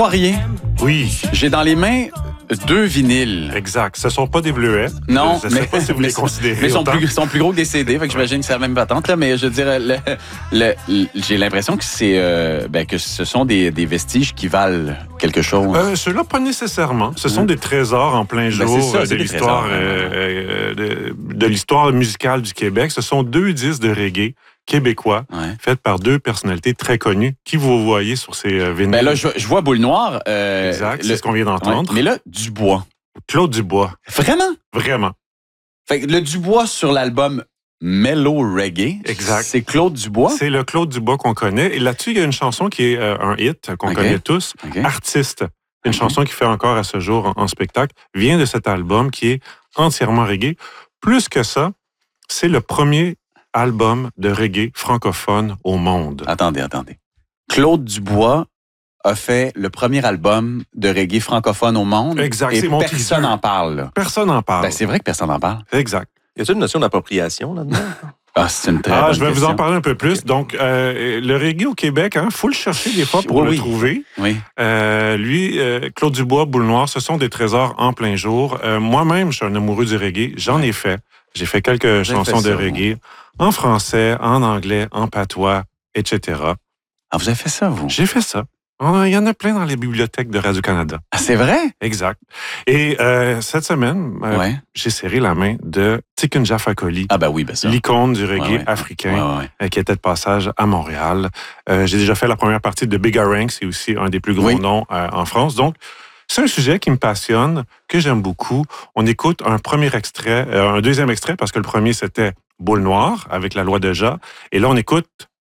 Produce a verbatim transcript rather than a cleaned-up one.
Poirier. Oui. J'ai dans les mains deux vinyles. Exact. Ce ne sont pas des bleuets. Non, je ne sais mais, pas si vous mais, les considérez. Mais ils sont autant. plus, sont plus gros que des C D, fait que j'imagine que c'est la même patente, là, mais je dirais, le, le, le, j'ai l'impression que c'est euh, ben, que ce sont des, des vestiges qui valent quelque chose. Euh, Ceux-là, pas nécessairement. Ce sont mmh. des trésors en plein jour ben ça, de l'histoire euh, de, de l'histoire musicale du Québec. Ce sont deux disques de reggae québécois, ouais. faits par deux personnalités très connues. Qui vous voyez sur ces euh, vinyles? Ben là, je, je vois Boule Noire. Euh, exact, c'est ce qu'on vient d'entendre. Ouais, mais là, Dubois. Claude Dubois. Vraiment? Vraiment. Fait que le Dubois sur l'album Mellow Reggae, exact. C'est Claude Dubois? C'est le Claude Dubois qu'on connaît. Et là-dessus, il y a une chanson qui est euh, un hit, qu'on okay. connaît tous, okay. Artiste. Une okay. chanson qui fait encore à ce jour en, en spectacle, vient de cet album qui est entièrement reggae. Plus que ça, c'est le premier album de reggae francophone au monde. Attendez, attendez. Claude Dubois a fait le premier album de reggae francophone au monde. Exact. Et c'est mon personne n'en parle. Là. Personne n'en parle. Ben, c'est vrai que personne n'en parle. Exact. Y a-t-il une notion d'appropriation là-dedans? Ah, c'est une très ah, bonne je vais question. vous en parler un peu plus. Donc, euh, le reggae au Québec, il hein, faut le chercher des fois pour oui, le oui. trouver. Oui. Euh, lui, euh, Claude Dubois, Boule Noire, ce sont des trésors en plein jour. Euh, moi-même, je suis un amoureux du reggae. J'en ai fait. J'ai fait quelques J'ai chansons fait ça, de reggae moi. En français, en anglais, en patois, et cetera. Ah, vous avez fait ça, vous? J'ai fait ça. Il y en a plein dans les bibliothèques de Radio-Canada. Ah, c'est vrai? Exact. Et euh, cette semaine, euh, ouais. j'ai serré la main de Tiken Jah Fakoly. Ah ben oui, ben ça. L'icône du reggae ouais, ouais. africain ouais, ouais. Euh, qui était de passage à Montréal. Euh, j'ai déjà fait la première partie de Big Ranks, c'est aussi un des plus gros oui. noms euh, en France. Donc, c'est un sujet qui me passionne, que j'aime beaucoup. On écoute un premier extrait, euh, un deuxième extrait, parce que le premier, c'était Boule Noire, avec la loi de Jah. Et là, on écoute